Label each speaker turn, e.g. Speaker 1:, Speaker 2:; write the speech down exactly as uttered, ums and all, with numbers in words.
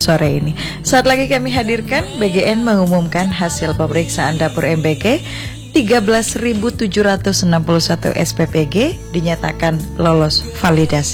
Speaker 1: sore ini. Saat lagi kami hadirkan, B G N mengumumkan hasil pemeriksaan dapur M B K. tiga belas ribu tujuh ratus enam puluh satu S P P G dinyatakan lolos validasi.